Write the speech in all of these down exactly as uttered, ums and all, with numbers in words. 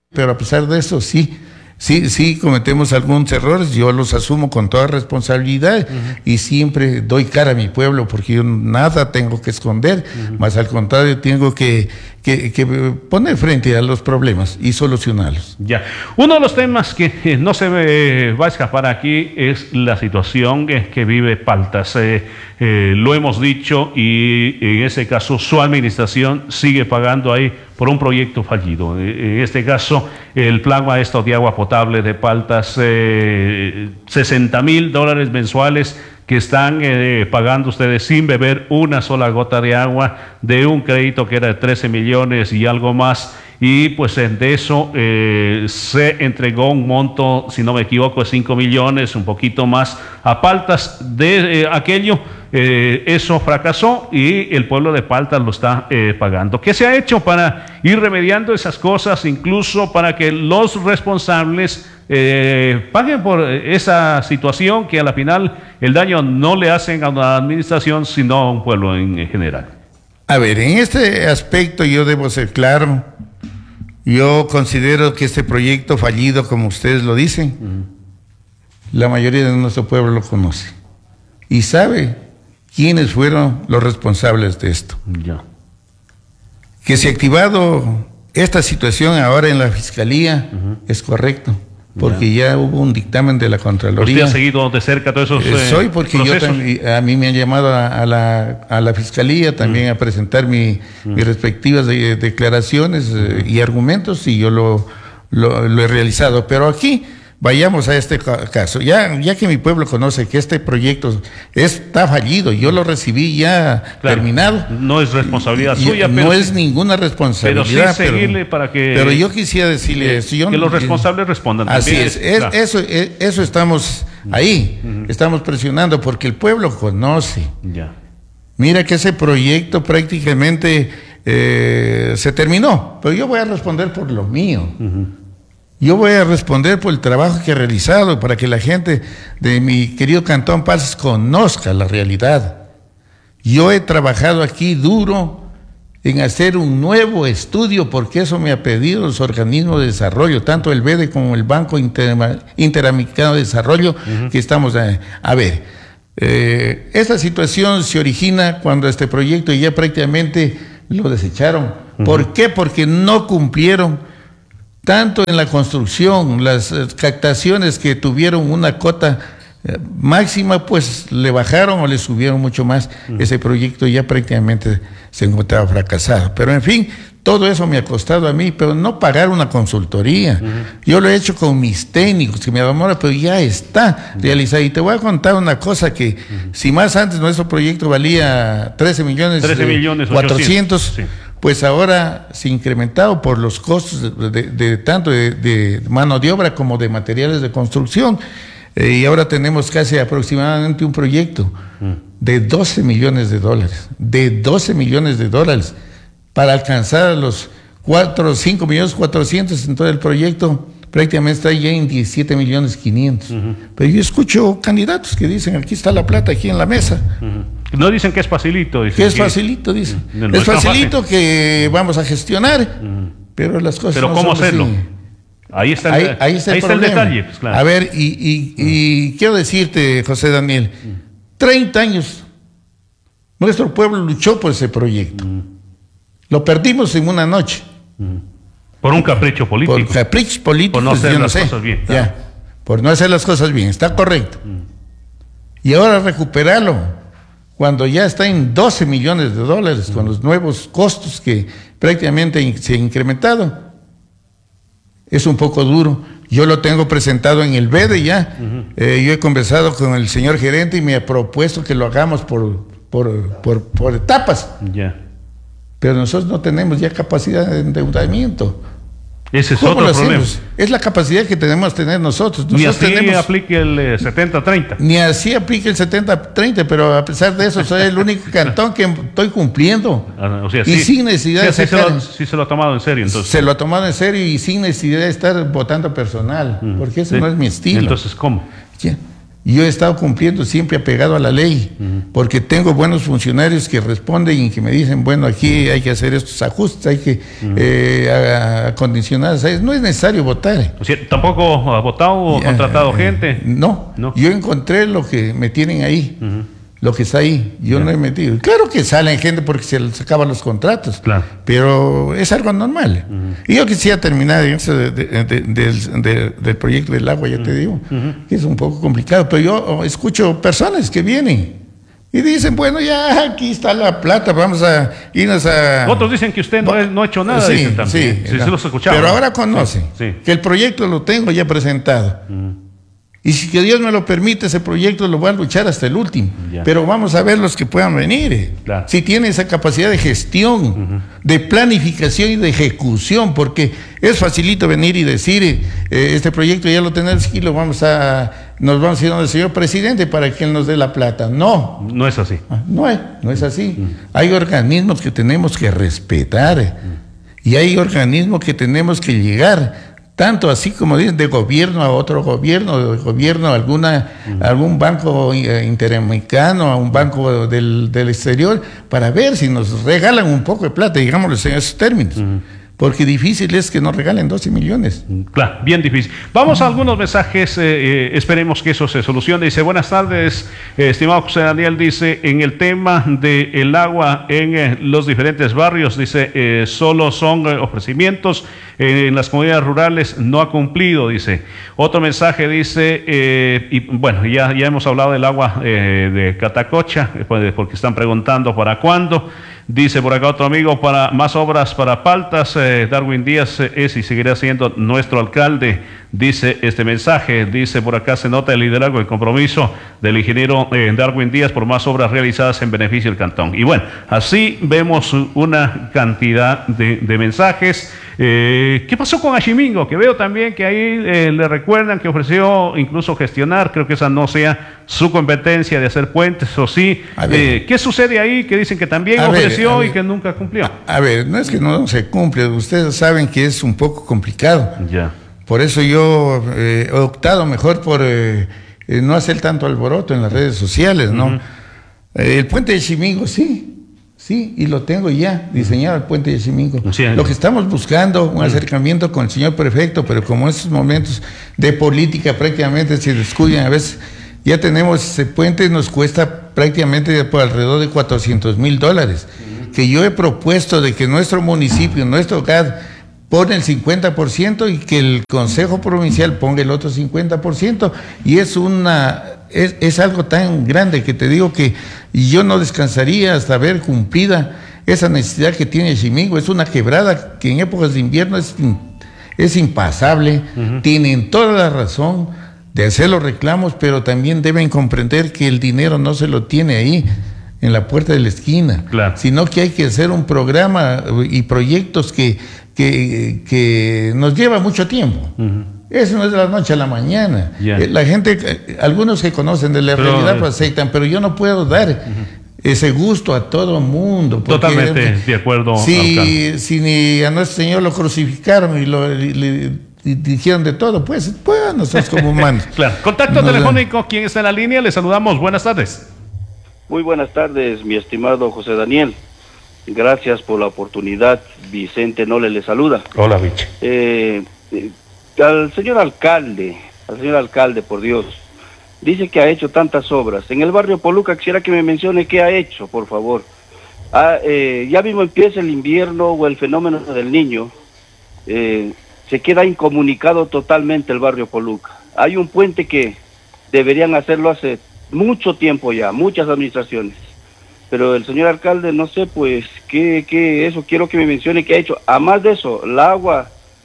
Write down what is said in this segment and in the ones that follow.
pero a pesar de eso, sí, sí, sí cometemos algunos errores, yo los asumo con toda responsabilidad uh-huh. y siempre doy cara a mi pueblo porque yo nada tengo que esconder, uh-huh. más al contrario tengo que, que, que poner frente a los problemas y solucionarlos. Ya, uno de los temas que no se me va a escapar aquí es la situación que, que vive Paltas. Eh, eh, lo hemos dicho y en ese caso su administración sigue pagando ahí por un proyecto fallido. En este caso, el plan maestro de agua potable de Paltas, eh, sesenta mil dólares mensuales que están eh, pagando ustedes sin beber una sola gota de agua de un crédito que era de trece millones y algo más. Y pues de eso eh, se entregó un monto, si no me equivoco, de cinco millones, un poquito más a Paltas de eh, aquello. Eh, eso fracasó y el pueblo de Paltas lo está eh, pagando. ¿Qué se ha hecho para ir remediando esas cosas, incluso para que los responsables eh, paguen por esa situación que a la final el daño no le hacen a la administración, sino a un pueblo en, en general? A ver, en este aspecto yo debo ser claro. Yo considero que este proyecto fallido, como ustedes lo dicen, uh-huh. la mayoría de nuestro pueblo lo conoce y sabe quiénes fueron los responsables de esto. Ya. Que se ha activado esta situación ahora en la Fiscalía uh-huh. es correcto, porque ya. ya hubo un dictamen de la Contraloría. ¿Usted ha seguido de cerca todos esos eh, Soy porque procesos? yo también, a mí me han llamado a, a, la, a la Fiscalía también uh-huh. a presentar mi, uh-huh. mis respectivas de, declaraciones uh-huh. y argumentos y yo lo, lo, lo he realizado. Pero aquí vayamos a este caso. Ya, ya que mi pueblo conoce que este proyecto está fallido, yo lo recibí ya claro, terminado. No es responsabilidad y, suya, no pero es sí, ninguna responsabilidad. Pero sí seguirle pero, para que. Pero yo quisiera decirle eso. Yo que no, los responsables respondan. Así es, es claro. eso, es, eso estamos ahí, uh-huh. estamos presionando porque el pueblo conoce. Ya. Mira que ese proyecto prácticamente eh, se terminó, pero yo voy a responder por lo mío. Uh-huh. Yo voy a responder por el trabajo que he realizado para que la gente de mi querido Cantón Paltas conozca la realidad. Yo he trabajado aquí duro en hacer un nuevo estudio porque eso me ha pedido los organismos de desarrollo, tanto el B E D E como el Banco Inter- Interamericano de Desarrollo, uh-huh. que estamos a, a ver. Eh, esta situación se origina cuando este proyecto ya prácticamente lo desecharon. Uh-huh. ¿Por qué? Porque no cumplieron tanto en la construcción, las eh, captaciones que tuvieron una cota eh, máxima, pues le bajaron o le subieron mucho más. Uh-huh. Ese proyecto ya prácticamente se encontraba fracasado. Pero en fin, todo eso me ha costado a mí, pero no pagar una consultoría. Uh-huh. Yo lo he hecho con mis técnicos, que me enamora, pero ya está uh-huh. realizado. Y te voy a contar una cosa que, uh-huh. si más antes nuestro proyecto valía trece millones cuatrocientos, sí. pues ahora se ha incrementado por los costos de, de, de tanto de, de mano de obra como de materiales de construcción. Eh, y ahora tenemos casi aproximadamente un proyecto mm. de doce millones de dólares. De doce millones de dólares para alcanzar a los cuatro, cinco millones cuatrocientos en todo el proyecto. Prácticamente está ya en diecisiete millones quinientos. Uh-huh. Pero yo escucho candidatos que dicen, aquí está la plata, aquí en la mesa. Uh-huh. No dicen que es facilito. Dicen que es que facilito, dicen. No, no es es facilito fácil. Que vamos a gestionar, uh-huh. pero las cosas pero no ¿cómo son hacerlo? Así. Ahí está el, ahí, ahí está el, ahí está el detalle. Pues, claro. A ver, y, y, y uh-huh. quiero decirte, José Daniel, uh-huh. treinta años nuestro pueblo luchó por ese proyecto. Uh-huh. Lo perdimos en una noche. Uh-huh. Por un capricho político. Por caprichos políticos. Por no hacer yo las no sé. cosas bien. Claro. Ya, por no hacer las cosas bien, está correcto. Mm. Y ahora recuperarlo, cuando ya está en doce millones de dólares, mm. con los nuevos costos que prácticamente se han incrementado, es un poco duro. Yo lo tengo presentado en el B E D E ya. Uh-huh. Eh, yo he conversado con el señor gerente y me ha propuesto que lo hagamos por, por, por, por etapas. Ya. Yeah. Pero nosotros no tenemos ya capacidad de endeudamiento. Ese es otro problema. Es la capacidad que tenemos que tener nosotros. nosotros ni así tenemos, aplique el eh, setenta treinta. Ni así aplique el setenta treinta, pero a pesar de eso, soy el único cantón que estoy cumpliendo. Ah, o sea, y sí, sin necesidad sí, de sacar, sí, se lo, sí se lo ha tomado en serio, entonces. Se lo ha tomado en serio y sin necesidad de estar votando personal, mm, porque eso sí. no es mi estilo. Entonces, ¿cómo? ¿Sí? Yo he estado cumpliendo siempre apegado a la ley, uh-huh. porque tengo buenos funcionarios que responden y que me dicen, bueno, aquí hay que hacer estos ajustes, hay que uh-huh. eh, acondicionar, ¿sabes? No es necesario votar. O sea, ¿tampoco ha votado o contratado eh, gente? No, no, yo encontré lo que me tienen ahí. Uh-huh. Lo que está ahí, yo yeah. no he metido. Claro que salen gente porque se les acaban los contratos, claro. pero es algo normal. Uh-huh. Y yo quisiera terminar eso de, de, de, de, de, del proyecto del agua, ya uh-huh. te digo, uh-huh. que es un poco complicado, pero yo escucho personas que vienen y dicen, bueno, ya aquí está la plata, vamos a irnos a... Otros dicen que usted no, es, no ha hecho nada, sí, dicen también. Sí, sí, no. se los escuchaba. Pero ahora conocen sí, sí. que el proyecto lo tengo ya presentado. Uh-huh. Y si que Dios me lo permite, ese proyecto lo voy a luchar hasta el último. Ya. Pero vamos a ver los que puedan venir. Claro. Si tiene esa capacidad de gestión, uh-huh. de planificación y de ejecución, porque es facilito venir y decir, eh, este proyecto ya lo tenemos aquí, lo vamos a, nos vamos a ir donde el señor presidente para que él nos dé la plata. No. No es así. No es, no es así. Uh-huh. Hay organismos que tenemos que respetar uh-huh. y hay organismos que tenemos que llegar. Tanto así como dicen, de gobierno a otro gobierno, de gobierno a alguna, uh-huh. algún banco interamericano, a un banco del, del exterior, para ver si nos regalan un poco de plata, digámoslo en esos términos. Uh-huh. Porque difícil es que nos regalen doce millones. Claro, bien difícil. Vamos a algunos mensajes, eh, eh, esperemos que eso se solucione. Dice, buenas tardes, eh, estimado José Daniel, dice, en el tema del agua en eh, los diferentes barrios, dice, eh, solo son eh, ofrecimientos, eh, en las comunidades rurales no ha cumplido, dice. Otro mensaje dice, eh, y bueno, ya, ya hemos hablado del agua eh, de Catacocha, eh, porque están preguntando para cuándo. Dice por acá otro amigo, para más obras para Paltas, eh, Darwin Díaz eh, es y seguirá siendo nuestro alcalde, dice este mensaje. Dice por acá, se nota el liderazgo y el compromiso del ingeniero eh, Darwin Díaz por más obras realizadas en beneficio del cantón. Y bueno, así vemos una cantidad de, de mensajes. Eh, ¿Qué pasó con Achimingo? Que veo también que ahí eh, le recuerdan que ofreció incluso gestionar, creo que esa no sea su competencia de hacer puentes, o sí. Eh, ¿Qué sucede ahí? Que dicen que también a ofreció ver, y que nunca cumplió. A, a ver, no es que no se cumple, ustedes saben que es un poco complicado. Ya. Por eso yo eh, he optado mejor por eh, eh, no hacer tanto alboroto en las redes sociales, ¿no? Uh-huh. Eh, el puente de Achimingo, sí. Sí, y lo tengo ya diseñado, el puente de Achimingo. Sí, lo que estamos buscando, un acercamiento con el señor prefecto, pero como en estos momentos de política prácticamente se descuidan, a veces ya tenemos ese puente, nos cuesta prácticamente por alrededor de cuatrocientos mil dólares, uh-huh. que yo he propuesto de que nuestro municipio, nuestro C A D, pone el cincuenta por ciento y que el Consejo Provincial ponga el otro cincuenta por ciento, y es una... Es, es algo tan grande que te digo que yo no descansaría hasta ver cumplida esa necesidad que tiene Achimingo. Es una quebrada que en épocas de invierno es, es impasable. Uh-huh. Tienen toda la razón de hacer los reclamos, pero también deben comprender que el dinero no se lo tiene ahí en la puerta de la esquina, claro. sino que hay que hacer un programa y proyectos que, que, que nos lleva mucho tiempo. Uh-huh. Eso no es de la noche a la mañana. Yeah. Eh, la gente, eh, algunos que conocen de la pero, realidad lo aceptan, pero yo no puedo dar uh-huh. ese gusto a todo el mundo. Porque, totalmente eh, de acuerdo. Si, si ni a nuestro Señor lo crucificaron y lo y, le, y dijeron de todo, pues, pues nosotros como humanos. Claro. Contacto no, telefónico, ¿quién está en la línea? Le saludamos. Buenas tardes. Muy buenas tardes, mi estimado José Daniel. Gracias por la oportunidad. Vicente Nole le saluda. Hola, Vicente. Eh, eh, Al señor alcalde, al señor alcalde, por Dios, dice que ha hecho tantas obras. En el barrio Poluca quisiera que me mencione qué ha hecho, por favor. Ah, eh, ya mismo empieza el invierno o el fenómeno del niño. Eh, se queda incomunicado totalmente el barrio Poluca. Hay un puente que deberían hacerlo hace mucho tiempo ya, muchas administraciones. Pero el señor alcalde, no sé, pues, qué, qué eso, quiero que me mencione qué ha hecho. Además de eso, el agua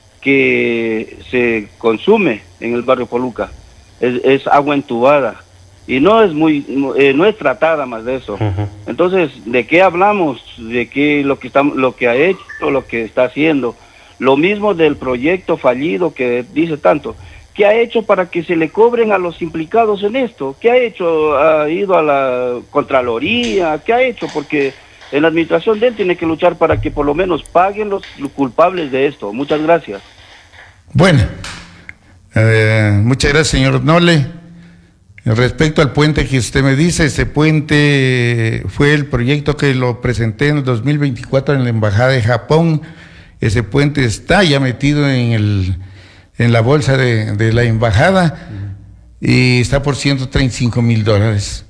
que se consume en el barrio Poluca es, es agua entubada y no es muy eh, no es tratada más de eso. Uh-huh. Entonces, ¿de qué hablamos? De qué lo que está, lo que ha hecho, lo que está haciendo. Lo mismo del proyecto fallido que dice tanto. ¿Qué ha hecho para que se le cobren a los implicados en esto? ¿Qué ha hecho? ¿Ha ido a la Contraloría? ¿Qué ha hecho? Porque en la administración de él tiene que luchar para que por lo menos paguen los culpables de esto. Muchas gracias. Bueno, eh, muchas gracias, señor Nole. Respecto al puente que usted me dice, ese puente fue el proyecto que lo presenté en el dos mil veinticuatro en la Embajada de Japón. Ese puente está ya metido en, el, en la bolsa de, de la Embajada y está por ciento treinta y cinco mil dólares.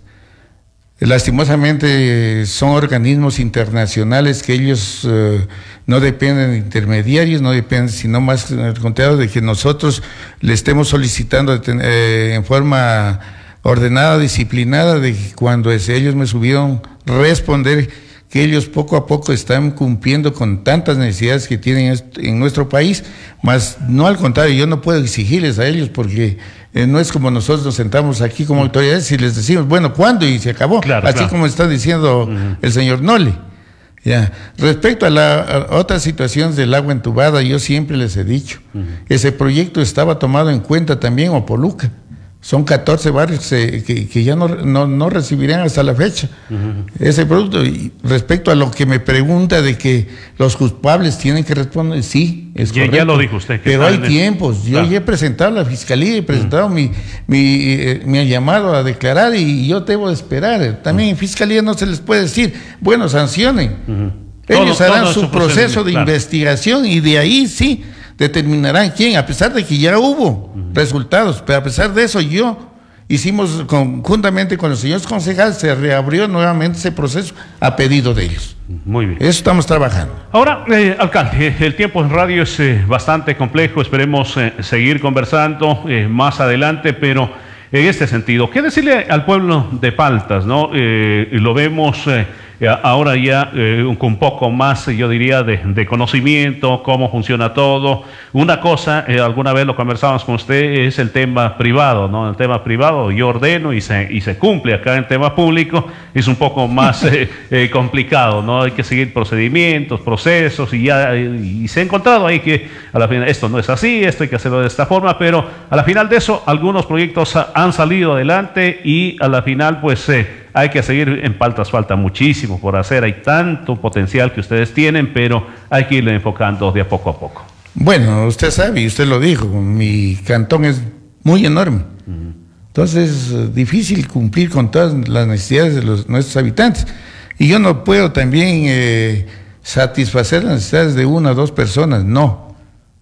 Lastimosamente son organismos internacionales que ellos eh, no dependen de intermediarios, no dependen sino más al contrario de que nosotros le estemos solicitando eh, en forma ordenada, disciplinada, de que cuando es, ellos me subieron responder que ellos poco a poco están cumpliendo con tantas necesidades que tienen en nuestro país, más no al contrario, yo no puedo exigirles a ellos porque eh, no es como nosotros nos sentamos aquí como autoridades y les decimos, bueno, ¿cuándo? Y se acabó, claro, así claro. como está diciendo uh-huh. el señor Nole. Ya. Respecto a, la, a otras situaciones del agua entubada, yo siempre les he dicho, uh-huh. ese proyecto estaba tomado en cuenta también en Opoluca. Son catorce barrios eh, que, que ya no, no, no recibirán hasta la fecha uh-huh. ese producto. Y respecto a lo que me pregunta de que los culpables tienen que responder, sí, es ya, correcto. Ya lo dijo usted. Pero hay tiempos. Yo claro. ya he presentado a la Fiscalía, he presentado uh-huh. mi, mi, eh, mi llamado a declarar y yo debo esperar. También uh-huh. en Fiscalía no se les puede decir, bueno, sancionen. Uh-huh. Ellos todo, harán todo su proceso de claro. investigación y de ahí sí determinarán quién, a pesar de que ya hubo uh-huh. resultados, pero a pesar de eso yo hicimos conjuntamente con los señores concejales, se reabrió nuevamente ese proceso a pedido de ellos. Muy bien. Eso estamos trabajando. Ahora, eh, alcalde, el tiempo en radio es eh, bastante complejo, esperemos eh, seguir conversando eh, más adelante, pero en este sentido, ¿qué decirle al pueblo de Paltas, no? Eh, lo vemos eh, ahora ya eh, con un poco más, yo diría, de, de conocimiento, cómo funciona todo. Una cosa, eh, alguna vez lo conversábamos con usted, es el tema privado, ¿no? El tema privado yo ordeno y se, y se cumple. Acá en el tema público es un poco más eh, eh, complicado, ¿no? Hay que seguir procedimientos, procesos y ya y se ha encontrado ahí que a la final esto no es así, esto hay que hacerlo de esta forma, pero a la final de eso algunos proyectos han salido adelante y a la final pues eh, hay que seguir. En Paltas falta muchísimo por hacer, hay tanto potencial que ustedes tienen, pero hay que irle enfocando de a poco a poco. Bueno, usted sabe, y usted lo dijo, mi cantón es muy enorme. Uh-huh. Entonces es difícil cumplir con todas las necesidades de los, nuestros habitantes. Y yo no puedo también eh, satisfacer las necesidades de una o dos personas, no.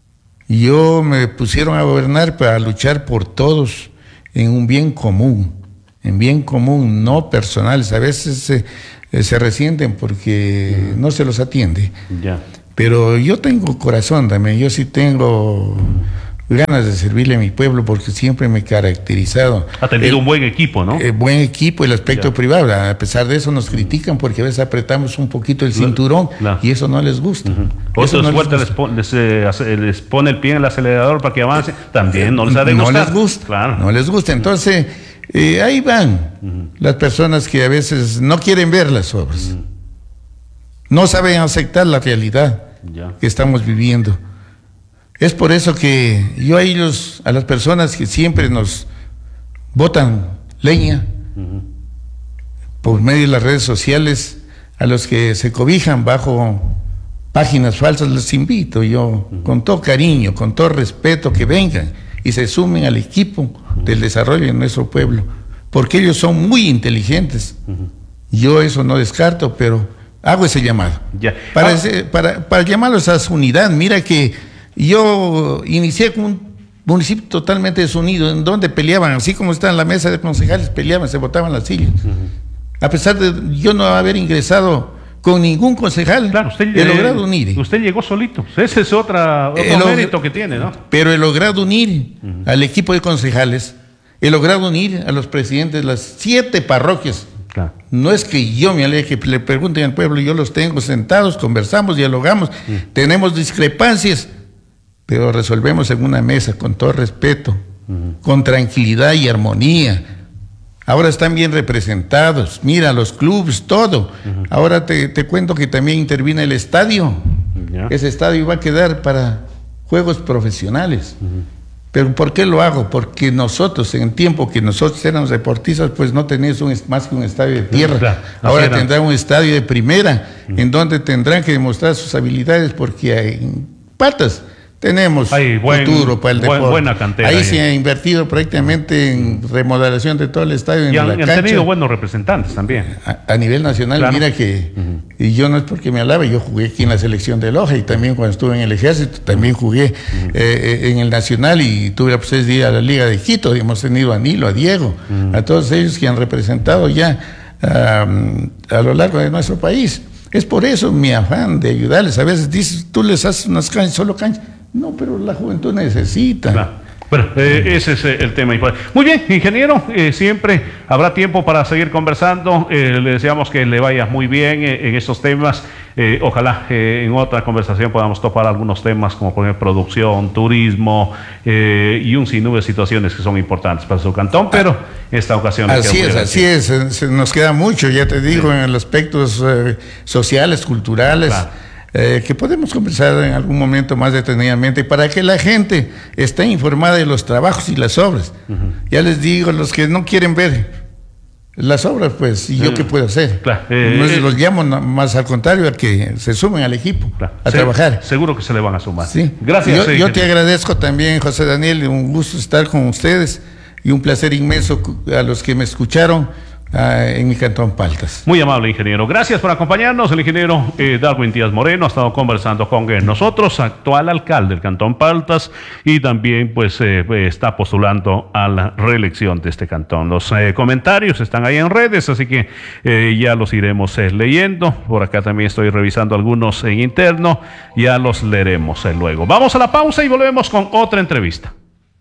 Yo me pusieron a gobernar para luchar por todos en un bien común. En bien común, no personales. A veces se, eh, se resienten porque no se los atiende. Ya. Pero yo tengo corazón también, yo sí tengo ganas de servirle a mi pueblo porque siempre me he caracterizado. Ha tenido eh, un buen equipo, ¿no? Eh, buen equipo, el aspecto ya. privado. A pesar de eso nos critican porque a veces apretamos un poquito el cinturón no. y eso no les gusta. Uh-huh. Eso no fuerte les, pon, les, eh, les pone el pie en el acelerador para que avance. También no les ha de gustar. No les gusta, claro. No les gusta. Entonces, eh, ahí van uh-huh. las personas que a veces no quieren ver las obras. Uh-huh. No saben aceptar la realidad ya. que estamos viviendo. Es por eso que yo a ellos, a las personas que siempre nos botan leña uh-huh. por medio de las redes sociales, a los que se cobijan bajo páginas falsas, les invito yo uh-huh. con todo cariño, con todo respeto, que vengan y se sumen al equipo uh-huh. del desarrollo de nuestro pueblo, porque ellos son muy inteligentes. Uh-huh. Yo eso no descarto, pero hago ese llamado. Ya. Para, ah. ese, para, para llamarlos a su unidad. Mira que yo inicié con un municipio totalmente desunido, en donde peleaban, así como está en la mesa de concejales, peleaban, se botaban las sillas. Uh-huh. A pesar de yo no haber ingresado con ningún concejal, claro, usted, he logrado unir. Usted llegó solito, ese es otra, otro log- mérito que tiene, ¿no? Pero he logrado unir uh-huh. al equipo de concejales, he logrado unir a los presidentes de las siete parroquias. Claro. No es que yo me aleje, que le pregunten al pueblo, yo los tengo sentados, conversamos, dialogamos, uh-huh. tenemos discrepancias, pero resolvemos en una mesa con todo respeto, uh-huh. con tranquilidad y armonía. Ahora están bien representados, mira, los clubes, todo. Uh-huh. Ahora te, te cuento que también interviene el estadio. Yeah. Ese estadio va a quedar para juegos profesionales. Uh-huh. ¿Pero por qué lo hago? Porque nosotros, en el tiempo que nosotros éramos deportistas, pues no teníamos un, más que un estadio de tierra. Claro, ahora era. Tendrán un estadio de primera, uh-huh. en donde tendrán que demostrar sus habilidades, porque en Patas tenemos Hay buen, futuro para el deporte. Buen, buena cantera. Ahí, ahí se ha invertido prácticamente en remodelación de todo el estadio. En y han, la han cancha. tenido buenos representantes también. A, a nivel nacional, claro. Mira que, uh-huh. y yo no es porque me alabe, yo jugué aquí en la selección de Loja y también cuando estuve en el ejército, también jugué uh-huh. eh, en el nacional y tuve la posibilidad de ir a la Liga de Quito. Y hemos tenido a Nilo, a Diego, uh-huh. a todos ellos que han representado ya um, a lo largo de nuestro país. Es por eso mi afán de ayudarles. A veces dices, tú les haces unas canchas, solo canchas. No, pero la juventud necesita. Claro. Bueno, eh, ese es el tema. Muy bien, ingeniero, eh, siempre habrá tiempo para seguir conversando. Eh, le deseamos que le vaya muy bien eh, en estos temas. Eh, ojalá eh, en otra conversación podamos topar algunos temas como por ejemplo producción, turismo eh, y un sinnúmero de situaciones que son importantes para su cantón, pero en esta ocasión... Así es, así es, se, se nos queda mucho, ya te digo, sí. en los aspectos eh, sociales, culturales. Claro. Eh, que podemos conversar en algún momento más detenidamente para que la gente esté informada de los trabajos y las obras. Uh-huh. Ya les digo, los que no quieren ver las obras, pues, ¿y yo uh-huh. qué puedo hacer? Claro. Eh, no eh, los llamo más al contrario, a que se sumen al equipo, claro. a se, trabajar. Seguro que se le van a sumar. Sí. Gracias. Yo, yo te agradezco también, José Daniel, un gusto estar con ustedes y un placer inmenso a los que me escucharon. Ah, en mi cantón Paltas. Muy amable, ingeniero. Gracias por acompañarnos. El ingeniero eh, Darwin Díaz Moreno ha estado conversando con nosotros, actual alcalde del cantón Paltas, y también pues eh, está postulando a la reelección de este cantón. Los eh, comentarios están ahí en redes, así que eh, ya los iremos eh, leyendo. Por acá también estoy revisando algunos en interno, ya los leeremos eh, luego. Vamos a la pausa y volvemos con otra entrevista.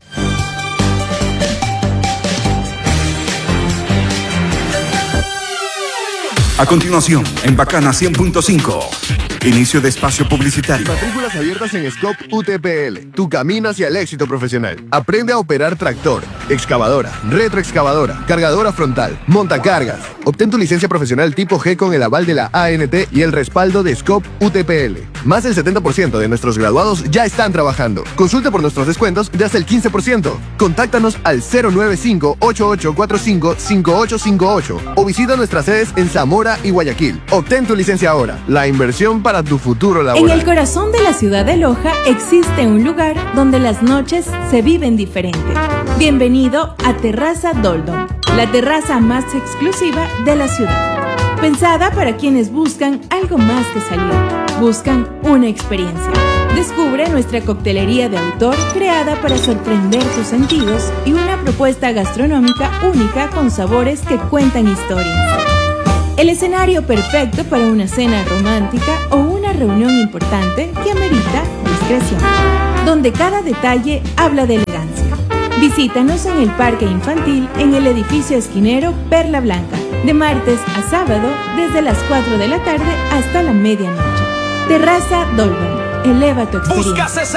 A continuación, en Bacana cien punto cinco, inicio de espacio publicitario. Matrículas abiertas en Scope U T P L. Tu camino hacia el éxito profesional. Aprende a operar tractor, excavadora, retroexcavadora, cargadora frontal, montacargas. Obtén tu licencia profesional tipo G con el aval de la A N T y el respaldo de Scope U T P L. Más del setenta por ciento de nuestros graduados ya están trabajando. Consulta por nuestros descuentos de hasta el quince por ciento. Contáctanos al cero nueve cinco, ocho ocho cuatro cinco, cinco ocho cinco ocho o visita nuestras sedes en Zamora y Guayaquil. Obtén tu licencia ahora. La inversión para tu futuro laboral. En el corazón de la ciudad de Loja existe un lugar donde las noches se viven diferente. Bienvenido a Terraza Doldom, la terraza más exclusiva de la ciudad. Pensada para quienes buscan algo más que salir, buscan una experiencia. Descubre nuestra coctelería de autor creada para sorprender tus sentidos y una propuesta gastronómica única con sabores que cuentan historias. El escenario perfecto para una cena romántica o una reunión importante que amerita discreción, donde cada detalle habla de elegancia. Visítanos en el Parque Infantil en el edificio esquinero Perla Blanca, de martes a sábado desde las cuatro de la tarde hasta la medianoche. Terraza Dolben, eleva tu experiencia.